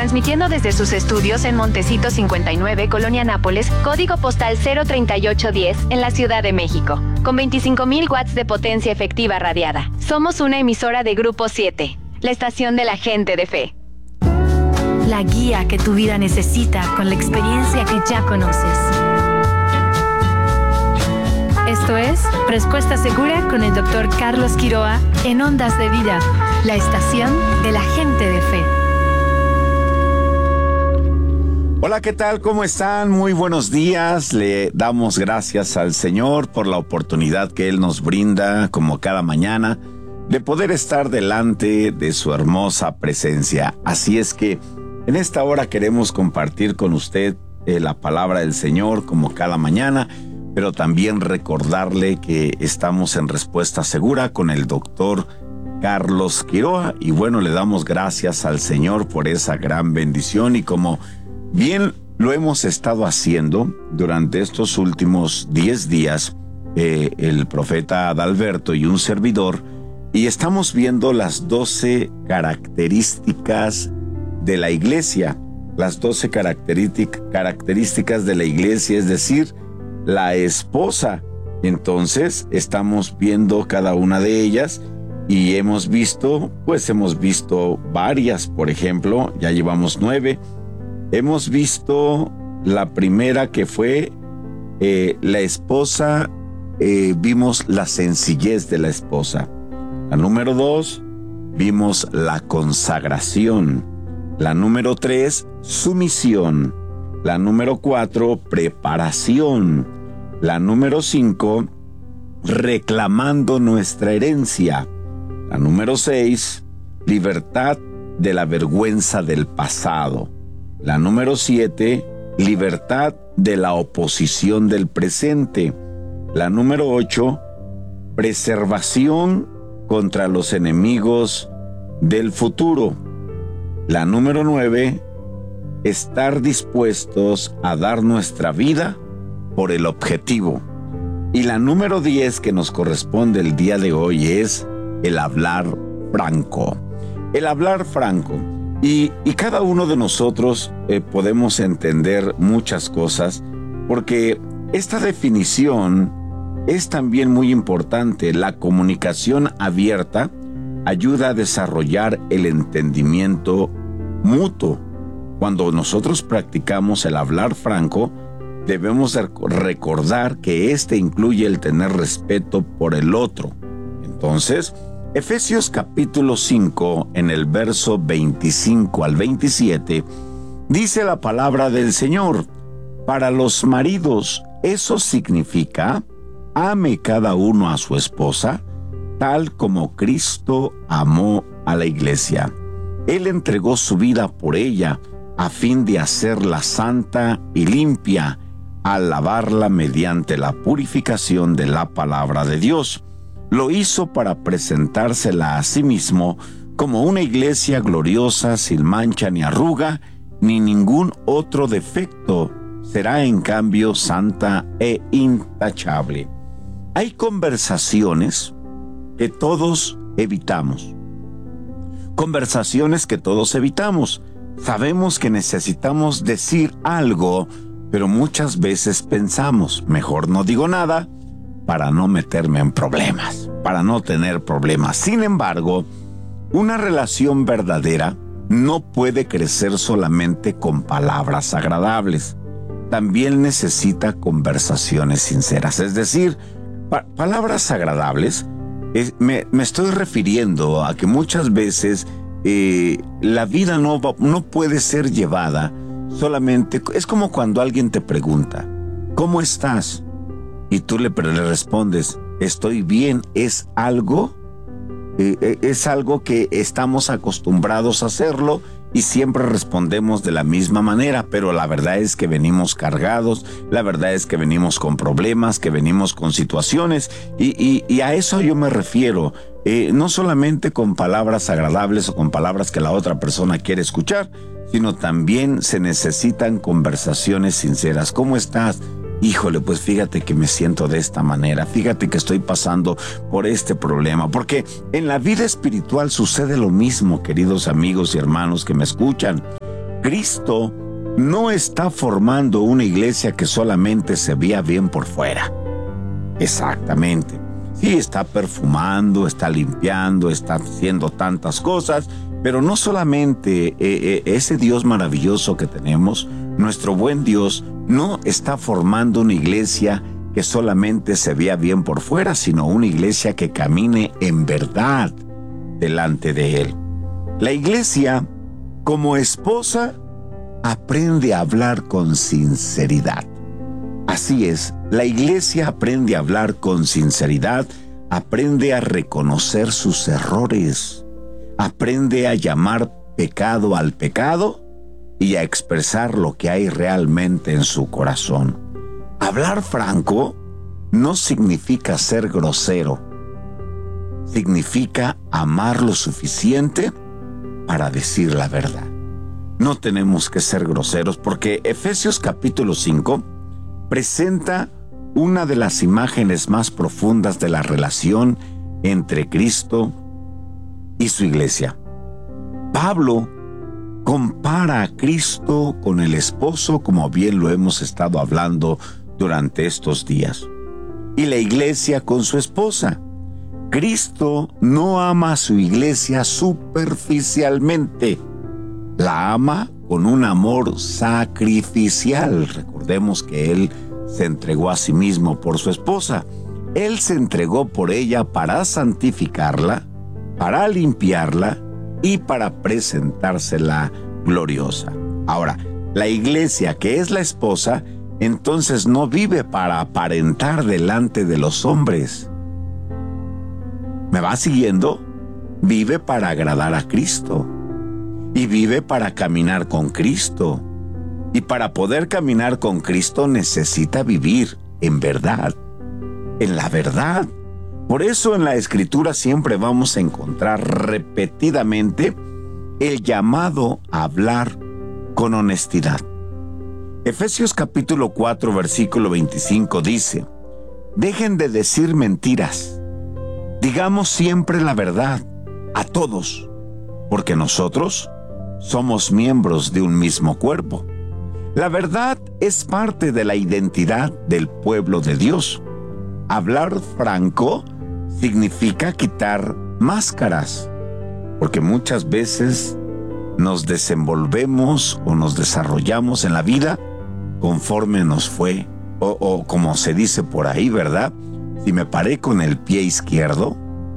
transmitiendo desde sus estudios en Montecito 59, Colonia Nápoles, código postal 03810, en la Ciudad de México, con 25,000 watts de potencia efectiva radiada. Somos una emisora de Grupo 7, la estación de la gente de fe. La guía que tu vida necesita con la experiencia que ya conoces. Esto es Respuesta Segura con el Dr. Carlos Quiroa en Ondas de Vida, la estación de la gente de fe. Hola, ¿qué tal? ¿Cómo están? Muy buenos días. Le damos gracias al Señor por la oportunidad que Él nos brinda, como cada mañana, de poder estar delante de su hermosa presencia. Así es que en esta hora queremos compartir con usted la palabra del Señor, como cada mañana, pero también recordarle que estamos en Respuesta Segura con el doctor Carlos Quiroa. Y bueno, le damos gracias al Señor por esa gran bendición, y como bien lo hemos estado haciendo durante estos últimos 10 días, el profeta Adalberto y un servidor, y estamos viendo las 12 características de la iglesia, las 12 características de la iglesia, es decir, la esposa. Entonces estamos viendo cada una de ellas y hemos visto varias. Por ejemplo, ya llevamos 9. Hemos visto la primera, que fue la esposa. Vimos la sencillez de la esposa. La número 2, vimos la consagración. La número 3, sumisión. La número 4, preparación. La número 5, reclamando nuestra herencia. La número 6, libertad de la vergüenza del pasado. La número 7, libertad de la oposición del presente. La número 8, preservación contra los enemigos del futuro. La número 9, estar dispuestos a dar nuestra vida por el objetivo. Y la número 10, que nos corresponde el día de hoy, es el hablar franco. El hablar franco. Y cada uno de nosotros podemos entender muchas cosas, porque esta definición es también muy importante. La comunicación abierta ayuda a desarrollar el entendimiento mutuo. Cuando nosotros practicamos el hablar franco, debemos recordar que este incluye el tener respeto por el otro. Entonces, Efesios capítulo 5, en el verso 25 al 27, dice la palabra del Señor: para los maridos, eso significa: ame cada uno a su esposa, tal como Cristo amó a la iglesia. Él entregó su vida por ella, a fin de hacerla santa y limpia, al lavarla mediante la purificación de la palabra de Dios. Lo hizo para presentársela a sí mismo como una iglesia gloriosa, sin mancha ni arruga, ni ningún otro defecto. Será en cambio santa e intachable. Hay conversaciones que todos evitamos. Sabemos que necesitamos decir algo, pero muchas veces pensamos: mejor no digo nada para no meterme en problemas, para no tener problemas. Sin embargo, una relación verdadera no puede crecer solamente con palabras agradables. También necesita conversaciones sinceras, es decir, palabras agradables. Me estoy refiriendo a que muchas veces la vida no puede ser llevada solamente. Es como cuando alguien te pregunta: ¿cómo estás? Y tú le respondes: estoy bien. Es algo que estamos acostumbrados a hacerlo y siempre respondemos de la misma manera, pero la verdad es que venimos cargados, la verdad es que venimos con problemas, que venimos con situaciones, y a eso yo me refiero. No solamente con palabras agradables o con palabras que la otra persona quiere escuchar, sino también se necesitan conversaciones sinceras. ¿Cómo estás? Híjole, pues fíjate que me siento de esta manera, fíjate que estoy pasando por este problema, porque en la vida espiritual sucede lo mismo, queridos amigos y hermanos que me escuchan. Cristo no está formando una iglesia que solamente se vea bien por fuera. Exactamente. Sí, está perfumando, está limpiando, está haciendo tantas cosas, pero no solamente ese Dios maravilloso que tenemos, nuestro buen Dios, no está formando una iglesia que solamente se vea bien por fuera, sino una iglesia que camine en verdad delante de Él. La iglesia, como esposa, aprende a hablar con sinceridad. Así es, la iglesia aprende a hablar con sinceridad, aprende a reconocer sus errores, aprende a llamar pecado al pecado y a expresar lo que hay realmente en su corazón. Hablar franco no significa ser grosero, significa amar lo suficiente para decir la verdad. No tenemos que ser groseros porque Efesios capítulo 5 presenta una de las imágenes más profundas de la relación entre Cristo y su iglesia. Pablo compara a Cristo con el esposo, como bien lo hemos estado hablando durante estos días, y la iglesia con su esposa. Cristo no ama a su iglesia superficialmente, la ama con un amor sacrificial. Recordemos que Él se entregó a sí mismo por su esposa. Él se entregó por ella para santificarla, para limpiarla y para presentársela gloriosa. Ahora, la iglesia, que es la esposa, entonces no vive para aparentar delante de los hombres. ¿Me va siguiendo? Vive para agradar a Cristo. Y vive para caminar con Cristo. Y para poder caminar con Cristo necesita vivir en verdad, en la verdad. Por eso en la Escritura siempre vamos a encontrar repetidamente el llamado a hablar con honestidad. Efesios capítulo 4, versículo 25 dice: dejen de decir mentiras, digamos siempre la verdad a todos, porque nosotros somos miembros de un mismo cuerpo. La verdad es parte de la identidad del pueblo de Dios. Hablar franco significa quitar máscaras, porque muchas veces nos desenvolvemos o nos desarrollamos en la vida conforme nos fue, o como se dice por ahí, ¿verdad? Si me paré con el pie izquierdo,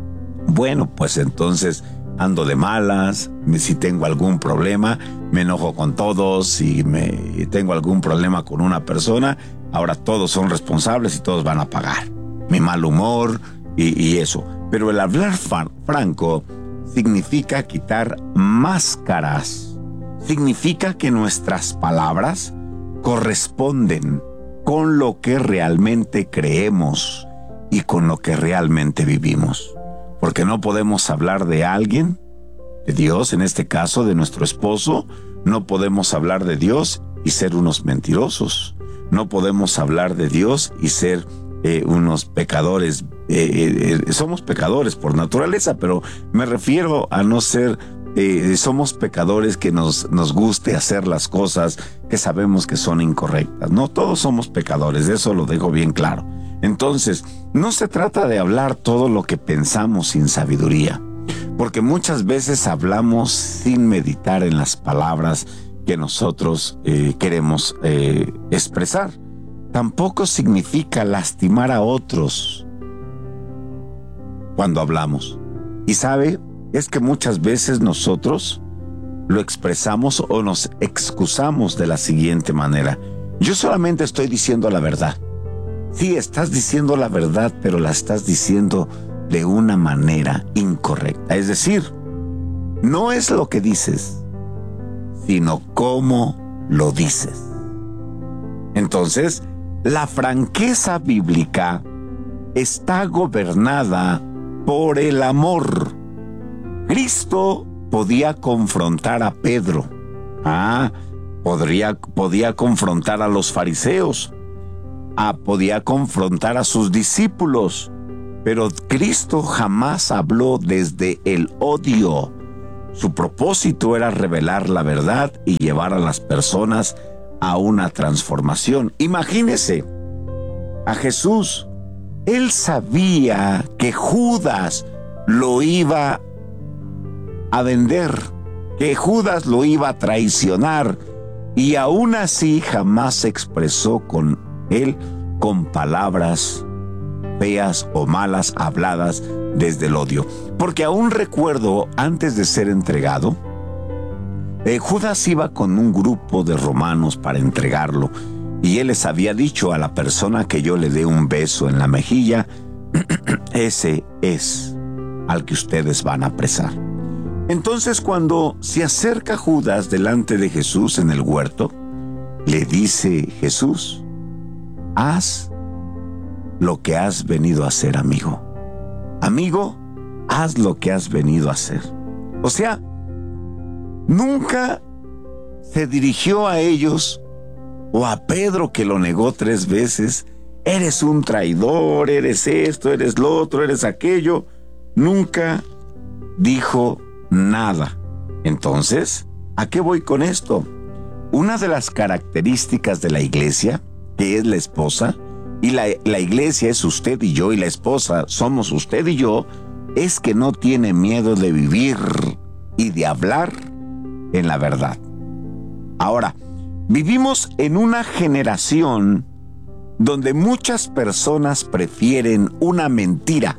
bueno, pues entonces ando de malas. Si tengo algún problema, me enojo con todos. Si tengo algún problema con una persona, ahora todos son responsables y todos van a pagar mi mal humor y eso. Pero el hablar franco significa quitar máscaras. Significa que nuestras palabras corresponden con lo que realmente creemos y con lo que realmente vivimos. Porque no podemos hablar de alguien, de Dios, en este caso de nuestro esposo. No podemos hablar de Dios y ser unos mentirosos. No podemos hablar de Dios y ser unos pecadores. Somos pecadores por naturaleza, pero me refiero a no ser, somos pecadores que nos guste hacer las cosas que sabemos que son incorrectas. No todos somos pecadores, eso lo dejo bien claro. Entonces, no se trata de hablar todo lo que pensamos sin sabiduría, porque muchas veces hablamos sin meditar en las palabras que nosotros queremos expresar. Tampoco significa lastimar a otros cuando hablamos. Y sabe, es que muchas veces nosotros lo expresamos o nos excusamos de la siguiente manera: yo solamente estoy diciendo la verdad. Sí, estás diciendo la verdad, pero la estás diciendo de una manera incorrecta. Es decir, no es lo que dices, sino cómo lo dices. Entonces, la franqueza bíblica está gobernada por el amor. Cristo podía confrontar a Pedro. Podía confrontar a los fariseos. Podía confrontar a sus discípulos, pero Cristo jamás habló desde el odio. Su propósito era revelar la verdad y llevar a las personas a una transformación. Imagínese a Jesús. Él sabía que Judas lo iba a vender, que Judas lo iba a traicionar, y aún así jamás se expresó con él con palabras feas o malas habladas desde el odio. Porque aún recuerdo, antes de ser entregado, Judas iba con un grupo de romanos para entregarlo, y él les había dicho a la persona que yo le dé un beso en la mejilla, ese es al que ustedes van a apresar. Entonces, cuando se acerca Judas delante de Jesús en el huerto, le dice Jesús: haz lo que has venido a hacer, amigo. Amigo, haz lo que has venido a hacer. O sea, nunca se dirigió a ellos o a Pedro, que lo negó 3 veces. Eres un traidor, eres esto, eres lo otro, eres aquello. Nunca dijo nada. Entonces, ¿a qué voy con esto? Una de las características de la iglesia, que es la esposa, y la iglesia es usted y yo, y la esposa somos usted y yo, es que no tiene miedo de vivir y de hablar en la verdad. Ahora, vivimos en una generación donde muchas personas prefieren una mentira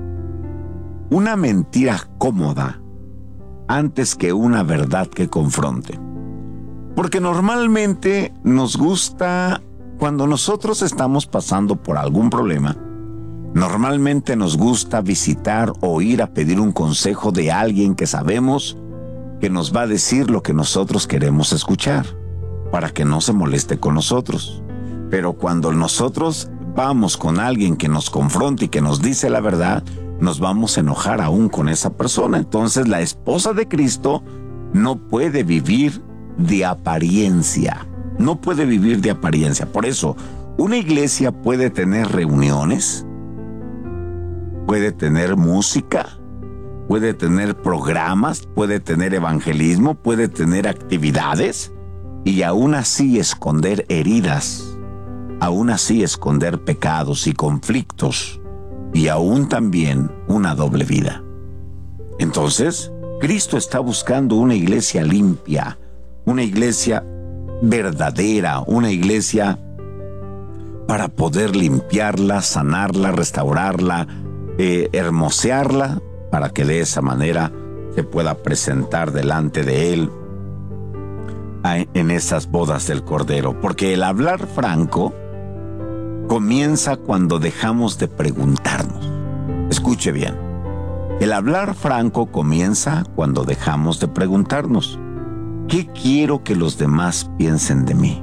cómoda, antes que una verdad que confronte. Porque normalmente nos gusta, cuando nosotros estamos pasando por algún problema, normalmente nos gusta visitar o ir a pedir un consejo de alguien que sabemos que nos va a decir lo que nosotros queremos escuchar, para que no se moleste con nosotros. Pero cuando nosotros vamos con alguien que nos confronta y que nos dice la verdad, nos vamos a enojar aún con esa persona. Entonces, la esposa de Cristo no puede vivir de apariencia. No puede vivir de apariencia. Por eso, una iglesia puede tener reuniones, puede tener música, puede tener programas, puede tener evangelismo, puede tener actividades, y aún así esconder heridas, aún así esconder pecados y conflictos, y aún también una doble vida. Entonces, Cristo está buscando una iglesia limpia, una iglesia verdadera, una iglesia para poder limpiarla, sanarla, restaurarla, hermosearla, para que de esa manera se pueda presentar delante de Él en esas bodas del Cordero. Porque el hablar franco comienza cuando dejamos de preguntarnos. Escuche bien. El hablar franco comienza cuando dejamos de preguntarnos: ¿qué quiero que los demás piensen de mí?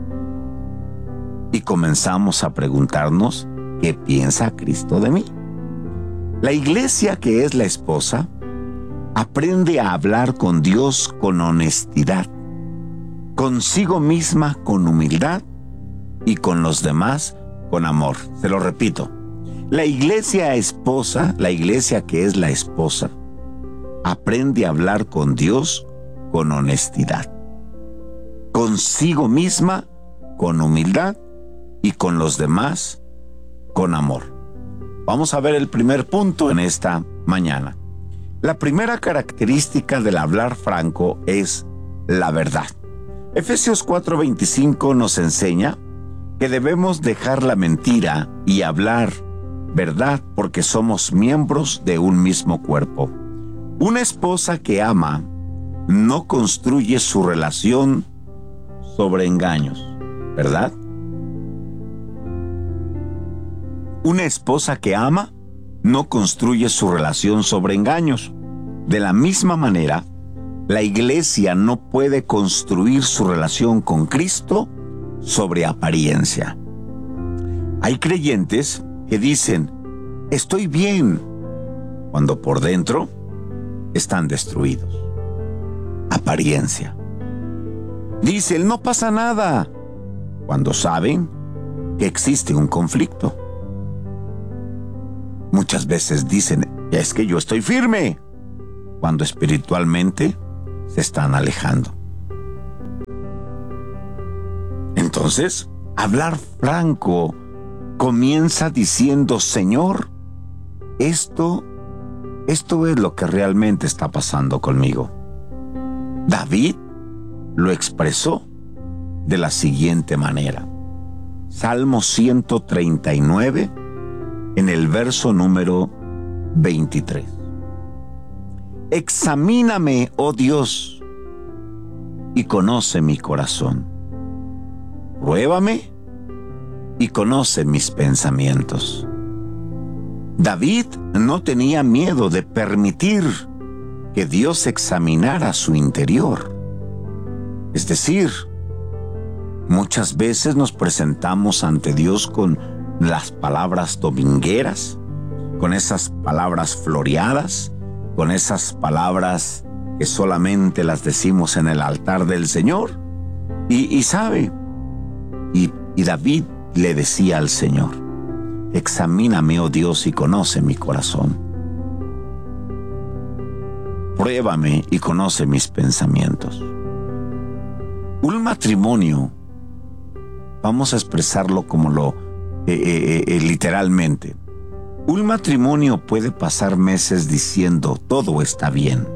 Y comenzamos a preguntarnos: ¿qué piensa Cristo de mí? La iglesia, que es la esposa, aprende a hablar con Dios con honestidad, consigo misma con humildad y con los demás con amor. Se lo repito. La iglesia esposa, la iglesia que es la esposa, aprende a hablar con Dios con honestidad, consigo misma con humildad y con los demás con amor. Vamos a ver el primer punto en esta mañana. La primera característica del hablar franco es la verdad. Efesios 4:25 nos enseña que debemos dejar la mentira y hablar verdad, porque somos miembros de un mismo cuerpo. Una esposa que ama no construye su relación sobre engaños, ¿verdad? Una esposa que ama no construye su relación sobre engaños. De la misma manera, la iglesia no puede construir su relación con Cristo sobre apariencia. Hay creyentes que dicen: estoy bien, cuando por dentro están destruidos. Apariencia. Dicen: no pasa nada, cuando saben que existe un conflicto. Muchas veces dicen: es que yo estoy firme, cuando espiritualmente se están alejando. Entonces, hablar franco comienza diciendo: Señor, esto es lo que realmente está pasando conmigo. David lo expresó de la siguiente manera. Salmo 139, en el verso número 23. Examíname, oh Dios, y conoce mi corazón. Pruébame y conoce mis pensamientos. David no tenía miedo de permitir que Dios examinara su interior. Es decir, muchas veces nos presentamos ante Dios con las palabras domingueras, con esas palabras floreadas, con esas palabras que solamente las decimos en el altar del Señor. Y sabe, y David le decía al Señor: examíname, oh Dios, y conoce mi corazón. Pruébame y conoce mis pensamientos. Un matrimonio, vamos a expresarlo como literalmente. Un matrimonio puede pasar meses diciendo todo está bien.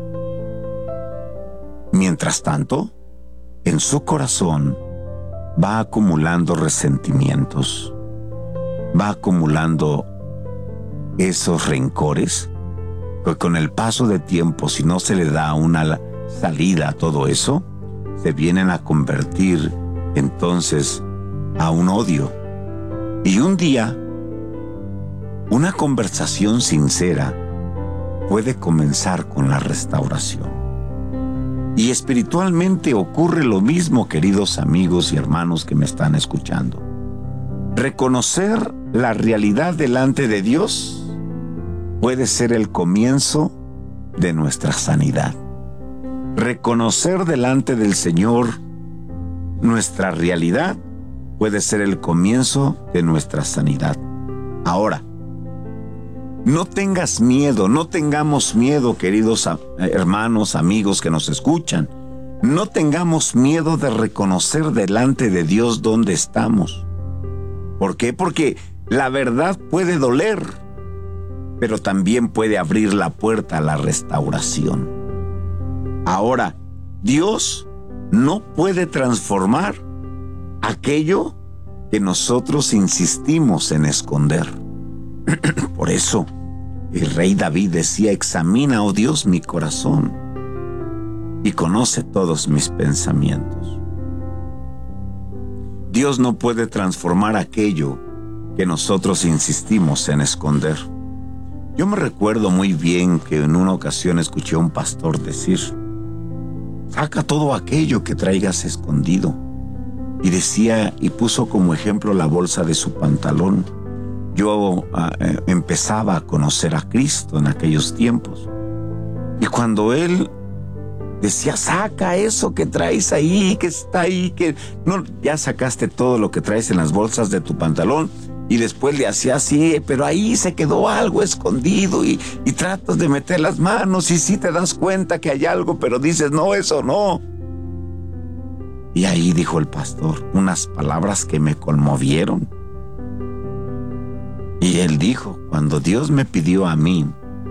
Mientras tanto, en su corazón va acumulando resentimientos, va acumulando esos rencores, que con el paso de tiempo, si no se le da una salida a todo eso, se vienen a convertir entonces a un odio. Y un día, una conversación sincera puede comenzar con la restauración. Y espiritualmente ocurre lo mismo, queridos amigos y hermanos que me están escuchando. Reconocer la realidad delante de Dios puede ser el comienzo de nuestra sanidad. Reconocer delante del Señor nuestra realidad puede ser el comienzo de nuestra sanidad. Ahora, no tengas miedo, no tengamos miedo, queridos hermanos, amigos que nos escuchan. No tengamos miedo de reconocer delante de Dios dónde estamos. ¿Por qué? Porque la verdad puede doler, pero también puede abrir la puerta a la restauración. Ahora, Dios no puede transformar aquello que nosotros insistimos en esconder. Por eso, el rey David decía: examina, oh Dios, mi corazón y conoce todos mis pensamientos. Dios no puede transformar aquello que nosotros insistimos en esconder. Yo me recuerdo muy bien que en una ocasión escuché a un pastor decir: saca todo aquello que traigas escondido. Y decía, y puso como ejemplo la bolsa de su pantalón. Yo empezaba a conocer a Cristo en aquellos tiempos. Y cuando él decía: saca eso que traes ahí, que está ahí, que no, ya sacaste todo lo que traes en las bolsas de tu pantalón. Y después le hacía así, pero ahí se quedó algo escondido y tratas de meter las manos y sí te das cuenta que hay algo, pero dices: no, eso no. Y ahí dijo el pastor unas palabras que me conmovieron. Y él dijo: cuando Dios me pidió a mí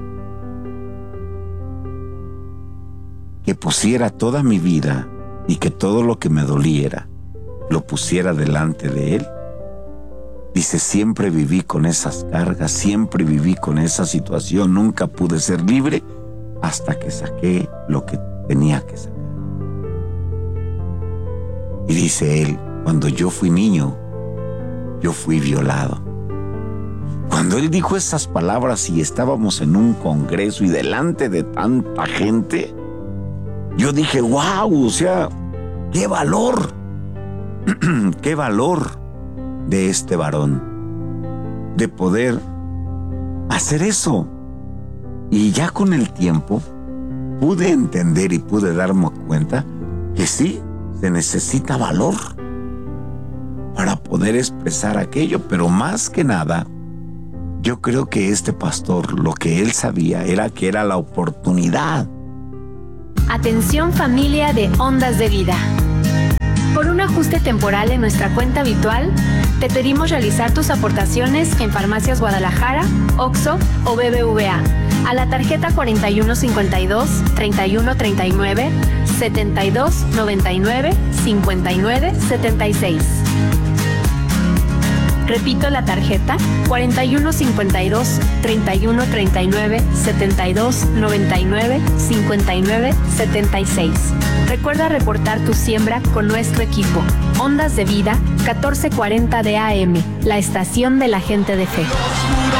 que pusiera toda mi vida y que todo lo que me doliera lo pusiera delante de Él, dice, siempre viví con esas cargas, siempre viví con esa situación, nunca pude ser libre hasta que saqué lo que tenía que sacar. Y dice él: cuando yo fui niño, yo fui violado. Cuando él dijo esas palabras y estábamos en un congreso y delante de tanta gente, yo dije: wow, o sea, qué valor, qué valor de este varón, de poder hacer eso. Y ya con el tiempo pude entender y pude darme cuenta que sí, se necesita valor para poder expresar aquello, pero más que nada, yo creo que este pastor, lo que él sabía era que era la oportunidad Atención familia de Ondas de Vida. Por un ajuste temporal en nuestra cuenta habitual, te pedimos realizar tus aportaciones en Farmacias Guadalajara, OXXO o BBVA a la tarjeta 4152 3139 7299 5976. Repito la tarjeta 4152 3139 7299 5976. Recuerda reportar tu siembra con nuestro equipo. Ondas de Vida, 1440 de AM, la estación de la gente de fe.